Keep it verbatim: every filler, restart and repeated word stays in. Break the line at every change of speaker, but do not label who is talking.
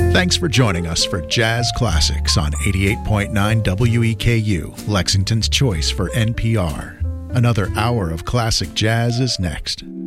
Thanks for joining us for Jazz Classics on eighty-eight point nine W E K U, Lexington's choice for N P R. Another hour of classic jazz is next.